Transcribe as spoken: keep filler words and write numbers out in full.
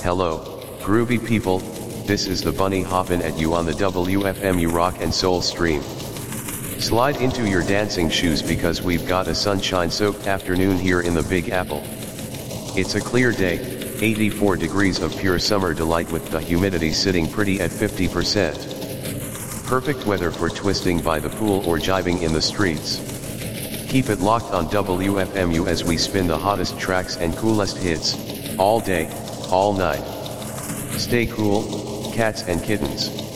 Hello, groovy people, this is the bunny hoppin' at you on the W F M U Rock and Soul stream. Slide into your dancing shoes because we've got a sunshine-soaked afternoon here in the Big Apple. It's a clear day, eighty-four degrees of pure summer delight with the humidity sitting pretty at fifty percent. Perfect weather for twisting by the pool or jiving in the streets. Keep it locked on W F M U as we spin the hottest tracks and coolest hits, all day, all night. Stay cool, cats and kittens.